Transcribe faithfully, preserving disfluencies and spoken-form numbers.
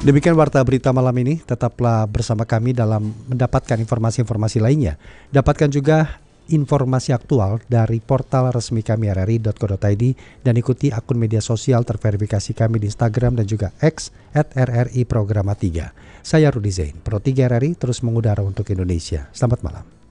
Demikian warta berita malam ini. Tetaplah bersama kami dalam mendapatkan informasi-informasi lainnya. Dapatkan juga informasi aktual dari portal resmi kami r r i dot co dot i d dan ikuti akun media sosial terverifikasi kami di Instagram dan juga X at r r i programa tiga. Saya Rudi Zain, Pro tiga R R I terus mengudara untuk Indonesia. Selamat malam.